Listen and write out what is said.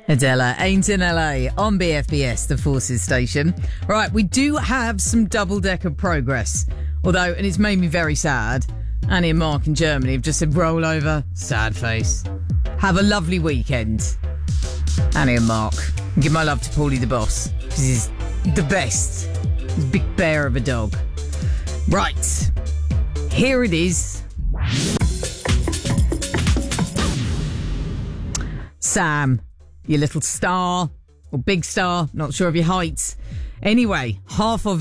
Adela ain't in LA on BFBS, the Forces station. Right, we do have some double-decker progress. Although, and it's made me very sad, Annie and Mark in Germany have just said, roll over, sad face. Have a lovely weekend. Annie and Mark. And give my love to Paulie the boss, because he's the best. He's a big bear of a dog. Right, here it is. Sam, you little star, or big star, not sure of your height. Anyway, half of